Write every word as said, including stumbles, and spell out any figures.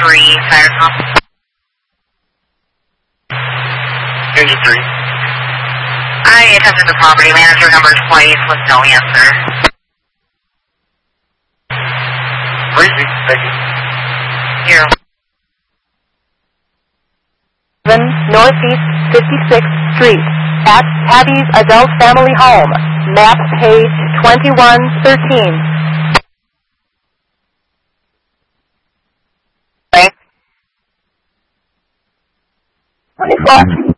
three, fire pump. Engine three. I attempted the property manager number twice with no answer. Breezy, thank you. Here. Northeast fifty-sixth Street at Tabby's Adult Family Home, map page twenty-one thirteen. Right. twenty-four.